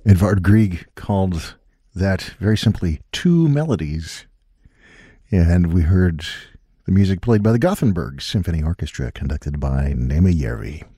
Edvard Grieg called that very simply Two Melodies. And we heard the music played by the Gothenburg Symphony Orchestra, conducted by Nema Järvi.